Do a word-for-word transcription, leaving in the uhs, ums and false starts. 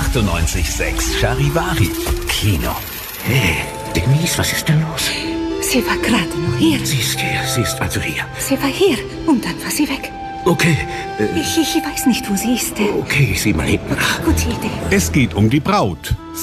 achtundneunzig Komma sechs Charivari. Kino. Hey, Denise, was ist denn los? Sie war gerade noch hier. Sie ist hier, sie ist also hier. Sie war hier und dann war sie weg. Okay, äh, Ich, ich weiß nicht, wo sie ist. okay, ich sieh mal hinten nach. Gute Idee. Es geht um die Braut.